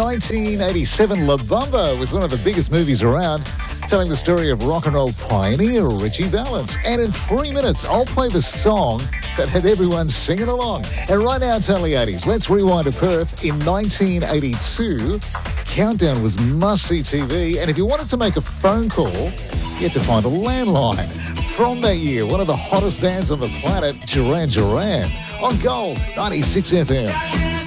1987, La Bamba was one of the biggest movies around, telling the story of rock and roll pioneer Richie Valens. And in 3 minutes, I'll play the song that had everyone singing along. And right now, it's early 80s. Let's rewind to Perth in 1982. Countdown was must-see TV. And if you wanted to make a phone call, you had to find a landline. From that year, one of the hottest bands on the planet, Duran Duran, on Gold 96 FM.